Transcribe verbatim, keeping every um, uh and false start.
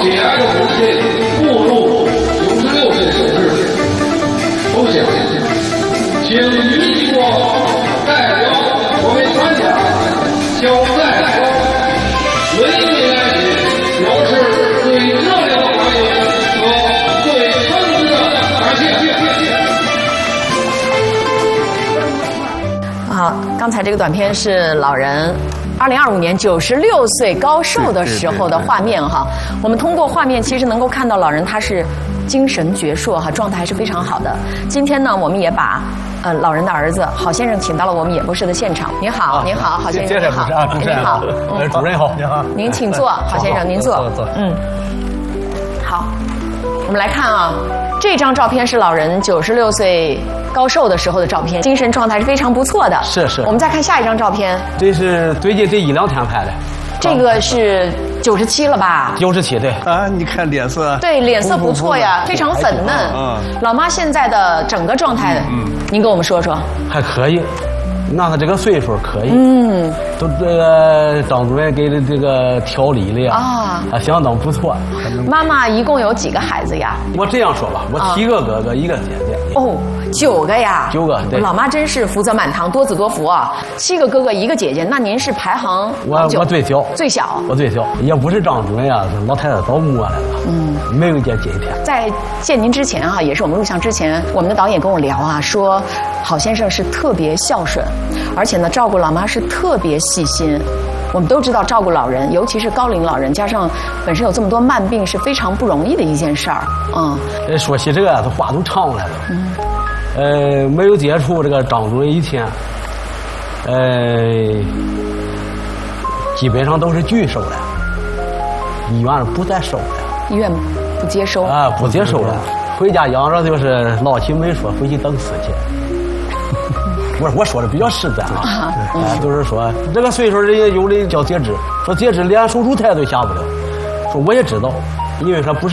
喜爱的母亲步入九十六岁生日，首先，请于国代表我们全家向在座每一位来宾表示最热烈的欢迎和最诚挚的感谢。 好，刚才这个短片是老人二零二五年九十六岁高寿的时候的画面哈。我们通过画面其实能够看到老人他是精神矍铄哈，状态还是非常好的。今天呢，我们也把呃老人的儿子郝先生请到了我们演播室的现场。您好，您好，郝先生，您好， 啊，主持人好，呃，主任好，您好， 您请坐，郝先生，您坐， 坐坐， 嗯，好，我们来看啊，这张照片是老人九十六岁高寿的时候的照片，精神状态是非常不错的。 是是。 我们再看下一张照片， 这是最近这一两天拍的。 这个是九十七了吧？ 九十七，对。 啊，你看脸色。 对，脸色不错呀，非常粉嫩。嗯。老妈现在的整个状态，嗯，您跟我们说说。 还可以，那他这个岁数可以。嗯。都这个张主任给的这个调理了呀。啊。啊，相当不错。 妈妈一共有几个孩子呀？ 我这样说吧，我七个哥哥，一个姐姐。 哦。九个呀， 九个，对， 老妈真是福泽满堂，多子多福啊！七个哥哥，一个姐姐，那您是排行我我最小， 最小， 我最小，也不是张主任啊，老太太早摸来了，嗯，没有见今天。 在见您之前啊，也是我们录像之前，我们的导演跟我聊啊，说郝先生是特别孝顺，而且呢，照顾老妈是特别细心。我们都知道照顾老人，尤其是高龄老人，加上本身有这么多慢病，是非常不容易的一件事儿。嗯， 说起这个，他话都唱来了。嗯。呃，没有接触这个张主任以前，呃，基本上都是拒收的，医院不再收了。 医院不接收啊，不接收了。回家养着就是唠起没说，回去等死去。我我说的比较实在啊，啊、呃，就是说这个岁数人家有的叫截肢，说截肢连手术台都下不了。说我也知道，因为说不是。